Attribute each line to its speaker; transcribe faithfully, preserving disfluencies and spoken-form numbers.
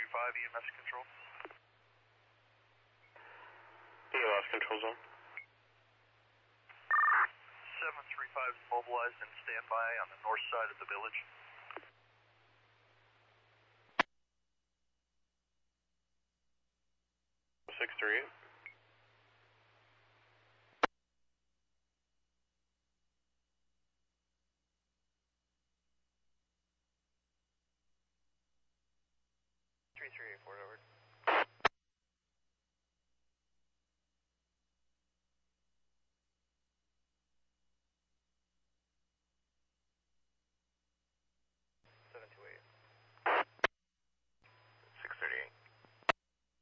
Speaker 1: three five, E M S control.
Speaker 2: You lost control zone.
Speaker 1: seven three five is mobilized and standby on the north side of the village.
Speaker 2: six three eight.
Speaker 1: three three eight four, over.